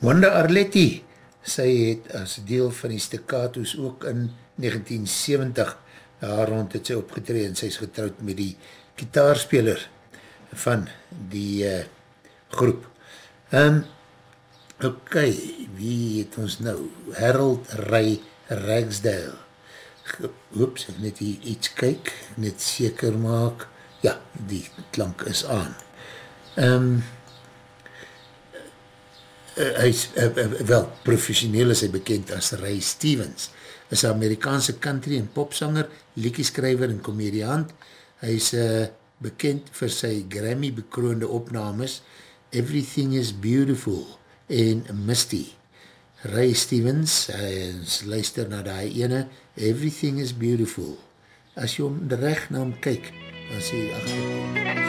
Wanda Arletti, sy het as deel van die Staccato's ook in 1970 daar rond het sy opgetree en sy is getrouwd met die gitaarspeler van die groep. Ok, wie het ons nou? Harold Ray Ragsdale. Oeps, ek net hier iets kyk, net seker maak. Ja, die klank is aan. Hy is, wel, professioneel is hy bekend as Ray Stevens, is een Amerikaanse country en popsanger, liedjeskrywer en komediant. Hy is bekend vir sy Grammy bekroonde opnames Everything is Beautiful en Misty. Ray Stevens, luister na die ene, Everything is Beautiful. As jy om de recht na hom kyk, dan sê jy, ach,